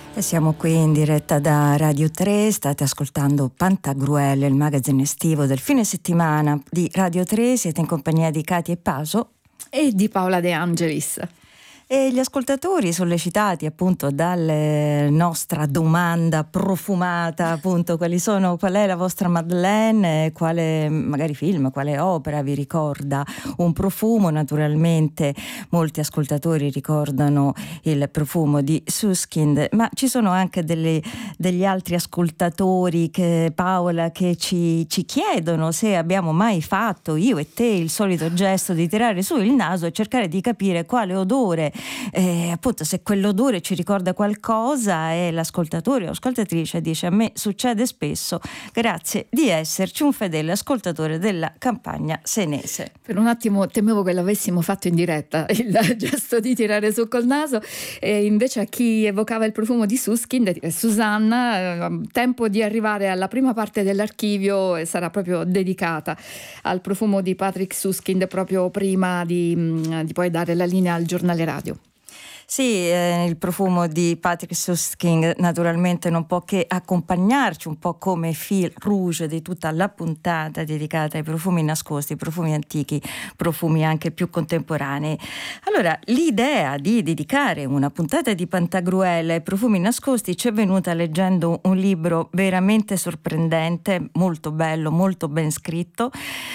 E siamo qui in diretta da Radio 3, state ascoltando Pantagruel, il magazine estivo del fine settimana di Radio 3, siete in compagnia di Katia e Paso e di Paola De Angelis. E gli ascoltatori sollecitati appunto dalla nostra domanda profumata, appunto qual è la vostra Madeleine, quale magari film, quale opera vi ricorda un profumo. Naturalmente molti ascoltatori ricordano il profumo di Susskind, ma ci sono anche degli altri ascoltatori, Paola, che ci chiedono se abbiamo mai fatto, io e te, il solito gesto di tirare su il naso e cercare di capire quale odore, appunto se quell'odore ci ricorda qualcosa, e l'ascoltatore o ascoltatrice dice: a me succede spesso, grazie di esserci un fedele ascoltatore della campagna senese. Per un attimo temevo che l'avessimo fatto in diretta, il gesto di tirare su col naso, e invece a chi evocava il profumo di Susskind, Susanna, tempo di arrivare alla prima parte dell'archivio, e sarà proprio dedicata al profumo di Patrick Susskind proprio prima di poi dare la linea al giornale radio. Sì, il profumo di Patrick Susskind naturalmente non può che accompagnarci un po' come fil rouge di tutta la puntata dedicata ai profumi nascosti, profumi antichi, profumi anche più contemporanei. Allora, l'idea di dedicare una puntata di Pantagruel ai profumi nascosti ci è venuta leggendo un libro veramente sorprendente, molto bello, molto ben scritto,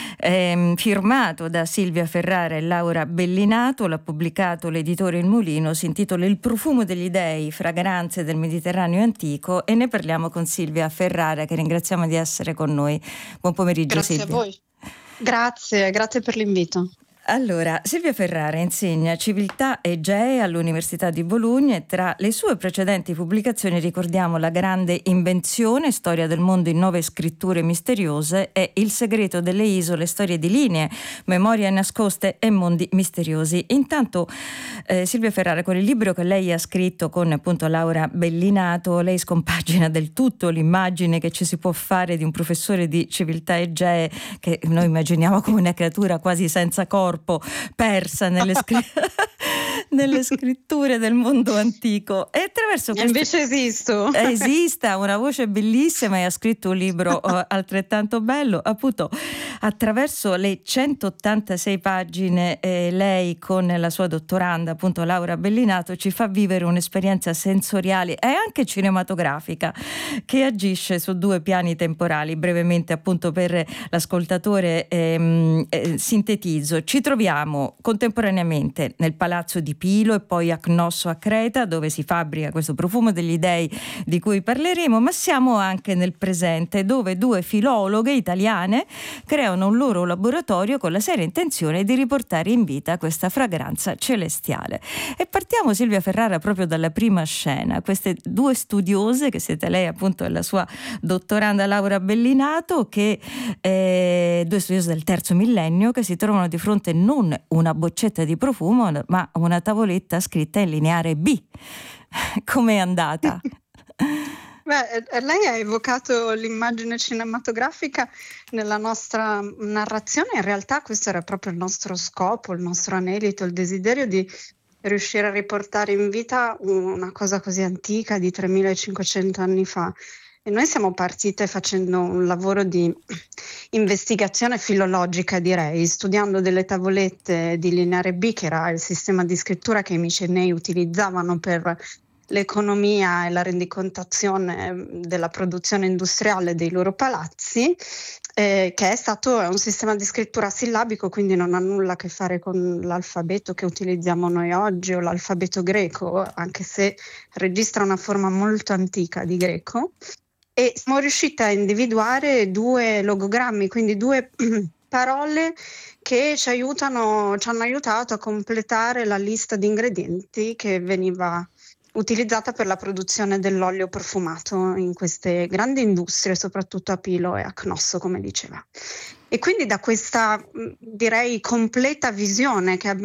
firmato da Silvia Ferrara e Laura Bellinato, l'ha pubblicato l'editore Il Mulino, si intitola Il profumo degli dei, fragranze del Mediterraneo antico, e ne parliamo con Silvia Ferrara, che ringraziamo di essere con noi. Buon pomeriggio. Grazie Silvia. a voi. Grazie per l'invito. Allora, Silvia Ferrara insegna civiltà e GEE all'Università di Bologna, e tra le sue precedenti pubblicazioni ricordiamo La grande invenzione, storia del mondo in 9 scritture misteriose, e Il segreto delle isole, storie di linee, memorie nascoste e mondi misteriosi. Intanto Silvia Ferrara, con il libro che lei ha scritto con appunto Laura Bellinato, lei scompagina del tutto l'immagine che ci si può fare di un professore di civiltà e GEE che noi immaginiamo come una creatura quasi senza corpo, persa nelle scritture del mondo antico, e attraverso invece esiste una voce bellissima, e ha scritto un libro altrettanto bello, appunto attraverso le 186 pagine. Lei con la sua dottoranda appunto Laura Bellinato ci fa vivere un'esperienza sensoriale e anche cinematografica che agisce su 2 piani temporali. Brevemente appunto per l'ascoltatore sintetizzo: ci troviamo contemporaneamente nel palazzo di Pilo e poi a Cnosso a Creta, dove si fabbrica questo profumo degli dei di cui parleremo, ma siamo anche nel presente, dove 2 filologhe italiane creano un loro laboratorio con la seria intenzione di riportare in vita questa fragranza celestiale. E partiamo, Silvia Ferrara, proprio dalla prima scena. Queste 2 studiose, che siete lei appunto e la sua dottoranda Laura Bellinato, che 2 studiose del terzo millennio, che si trovano di fronte non una boccetta di profumo, ma una tavoletta scritta in lineare B. Com'è andata? Beh, lei ha evocato l'immagine cinematografica nella nostra narrazione. In realtà questo era proprio il nostro scopo, il nostro anelito, il desiderio di riuscire a riportare in vita una cosa così antica di 3500 anni fa. E noi siamo partite facendo un lavoro di investigazione filologica, direi, studiando delle tavolette di lineare B, che era il sistema di scrittura che i Micenei utilizzavano per l'economia e la rendicontazione della produzione industriale dei loro palazzi, che è un sistema di scrittura sillabico, quindi non ha nulla a che fare con l'alfabeto che utilizziamo noi oggi o l'alfabeto greco, anche se registra una forma molto antica di greco. E siamo riuscite a individuare 2 logogrammi, quindi 2 parole che ci hanno aiutato a completare la lista di ingredienti che veniva utilizzata per la produzione dell'olio profumato in queste grandi industrie, soprattutto a Pilo e a Cnosso, come diceva. E quindi da questa, direi, completa visione che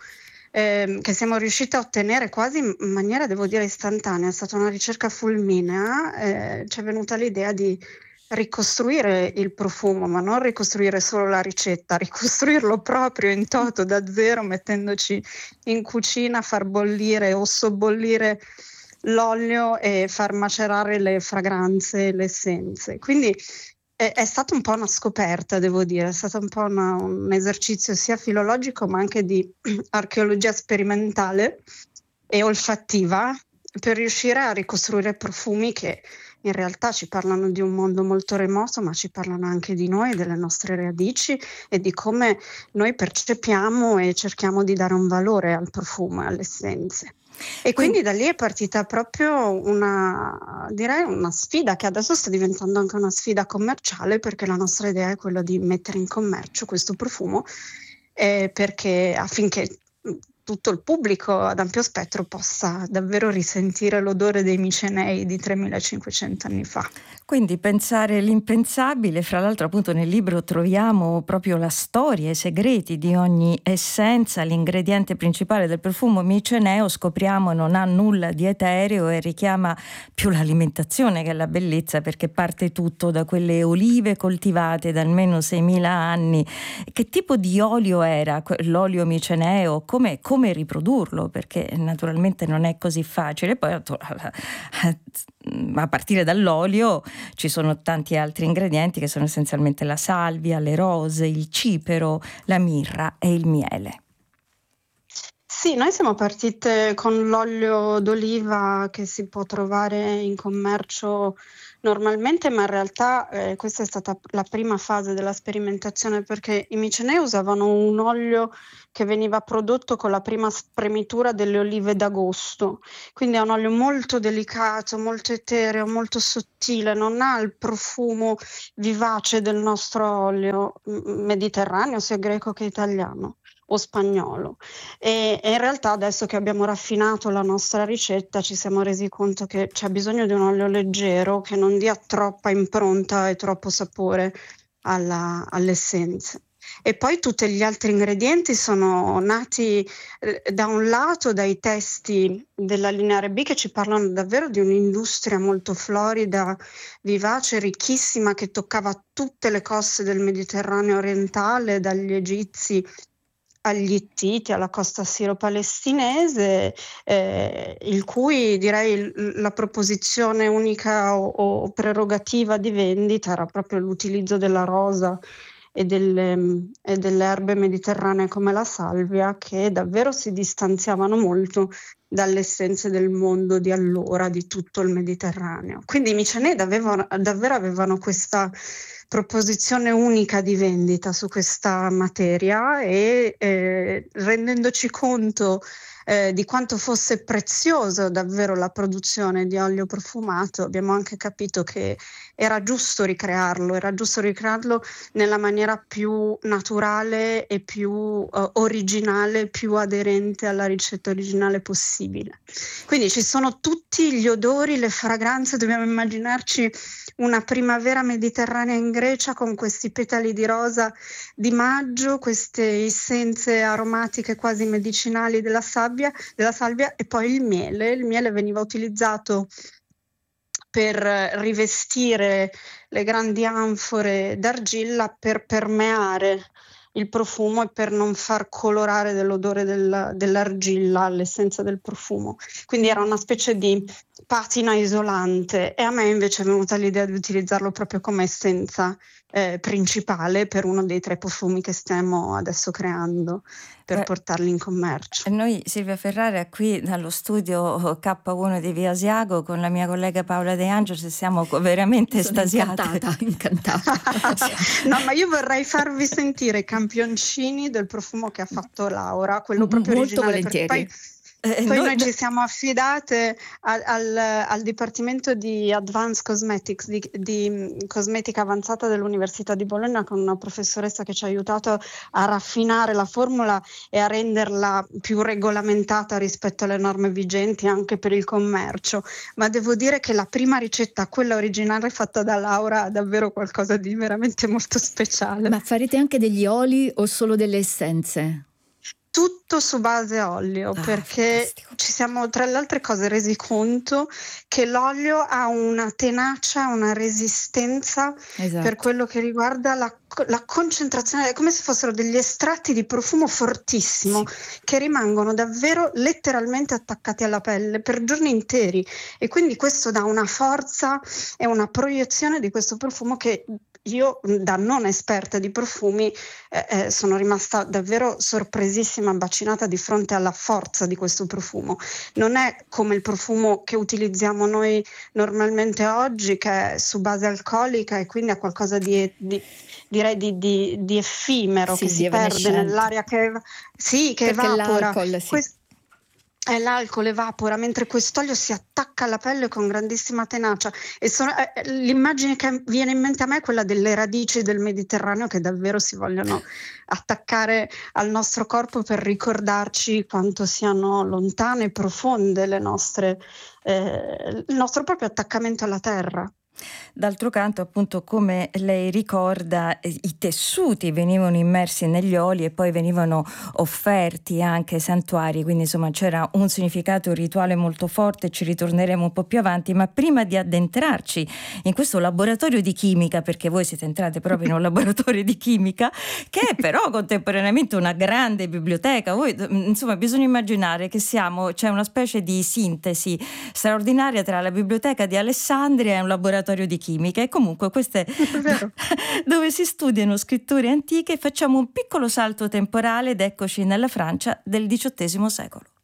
siamo riusciti a ottenere quasi in maniera, devo dire, istantanea, è stata una ricerca fulminea, ci è venuta l'idea di ricostruire il profumo, ma non ricostruire solo la ricetta, ricostruirlo proprio in toto da zero, mettendoci in cucina a far bollire o sobbollire l'olio e far macerare le fragranze, le essenze. Quindi è stata un po' una scoperta, devo dire, è stato un po' un esercizio sia filologico ma anche di archeologia sperimentale e olfattiva per riuscire a ricostruire profumi che in realtà ci parlano di un mondo molto remoto, ma ci parlano anche di noi, delle nostre radici e di come noi percepiamo e cerchiamo di dare un valore al profumo e alle essenze. E quindi da lì è partita proprio direi una sfida che adesso sta diventando anche una sfida commerciale, perché la nostra idea è quella di mettere in commercio questo profumo perché affinché tutto il pubblico ad ampio spettro possa davvero risentire l'odore dei micenei di 3500 anni fa. Quindi pensare l'impensabile. Fra l'altro appunto nel libro troviamo proprio la storia, i segreti di ogni essenza. L'ingrediente principale del profumo miceneo, scopriamo, non ha nulla di etereo e richiama più l'alimentazione che la bellezza, perché parte tutto da quelle olive coltivate da almeno 6.000 anni. Che tipo di olio era l'olio miceneo? Come riprodurlo? Perché naturalmente non è così facile. Poi a partire dall'olio ci sono tanti altri ingredienti che sono essenzialmente la salvia, le rose, il cipero, la mirra e il miele. Sì, noi siamo partite con l'olio d'oliva che si può trovare in commercio normalmente, ma in realtà questa è stata la prima fase della sperimentazione, perché i micenei usavano un olio che veniva prodotto con la prima spremitura delle olive d'agosto, quindi è un olio molto delicato, molto etereo, molto sottile, non ha il profumo vivace del nostro olio mediterraneo, sia greco che italiano o spagnolo. E in realtà adesso che abbiamo raffinato la nostra ricetta ci siamo resi conto che c'è bisogno di un olio leggero che non dia troppa impronta e troppo sapore alle essenze. E poi tutti gli altri ingredienti sono nati da un lato dai testi della Lineare B, che ci parlano davvero di un'industria molto florida, vivace, ricchissima, che toccava tutte le coste del Mediterraneo orientale, dagli egizi agli Ittiti, alla costa siro-palestinese, il cui direi la proposizione unica o prerogativa di vendita era proprio l'utilizzo della rosa e delle erbe mediterranee come la salvia, che davvero si distanziavano molto dalle essenze del mondo di allora, di tutto il Mediterraneo. Quindi i micenei davvero avevano questa proposizione unica di vendita su questa materia e rendendoci conto di quanto fosse prezioso davvero la produzione di olio profumato, abbiamo anche capito che era giusto ricrearlo nella maniera più naturale e più originale, più aderente alla ricetta originale possibile. Quindi ci sono tutti gli odori, le fragranze, dobbiamo immaginarci una primavera mediterranea in Grecia con questi petali di rosa di maggio, queste essenze aromatiche quasi medicinali della salvia e poi il miele. Il miele veniva utilizzato per rivestire le grandi anfore d'argilla, per permeare il profumo e per non far colorare dell'odore dell'argilla l'essenza del profumo. Quindi era una specie di patina isolante, e a me invece è venuta l'idea di utilizzarlo proprio come essenza principale per uno dei 3 profumi che stiamo adesso creando per portarli in commercio. Noi, Silvia Ferrara, qui dallo studio K1 di Via Asiago con la mia collega Paola De Angelis siamo veramente estasiate. Incantata. No, ma io vorrei farvi sentire i campioncini del profumo che ha fatto Laura, quello proprio molto originale, volentieri. Poi noi ci siamo affidate al Dipartimento di Advanced Cosmetics, di cosmetica avanzata dell'Università di Bologna, con una professoressa che ci ha aiutato a raffinare la formula e a renderla più regolamentata rispetto alle norme vigenti anche per il commercio. Ma devo dire che la prima ricetta, quella originale fatta da Laura, ha davvero qualcosa di veramente molto speciale. Ma farete anche degli oli o solo delle essenze? tutto su base olio, perché fantastico. ci siamo tra le altre cose resi conto che l'olio ha una tenacia, una resistenza per Esatto. quello che riguarda la concentrazione, è come se fossero degli estratti di profumo fortissimo Sì. che rimangono davvero letteralmente attaccati alla pelle per giorni interi, e quindi questo dà una forza e una proiezione di questo profumo che io, da non esperta di profumi, sono rimasta davvero sorpresissima, bacinata di fronte alla forza di questo profumo. Non è come il profumo che utilizziamo noi normalmente oggi, che è su base alcolica e quindi ha qualcosa direi di effimero, che Sì, di si perde evanescente. nell'aria, che Perché evapora. l'alcol, sì. L'alcol evapora, mentre quest'olio si attacca alla pelle con grandissima tenacia, e l'immagine che viene in mente a me è quella delle radici del Mediterraneo che davvero si vogliono attaccare al nostro corpo per ricordarci quanto siano lontane e profonde il nostro proprio attaccamento alla terra. D'altro canto, appunto, come lei ricorda, i tessuti venivano immersi negli oli e poi venivano offerti anche ai santuari, quindi insomma c'era un significato rituale molto forte, ci ritorneremo un po' più avanti, ma prima di addentrarci in questo laboratorio di chimica, perché voi siete entrate proprio in un laboratorio di chimica, che è però contemporaneamente una grande biblioteca, voi insomma bisogna immaginare che c'è una specie di sintesi straordinaria tra la biblioteca di Alessandria e un laboratorio di chimica, e comunque queste È vero. dove si studiano scritture antiche. Facciamo un piccolo salto temporale ed eccoci nella Francia del XVIII secolo.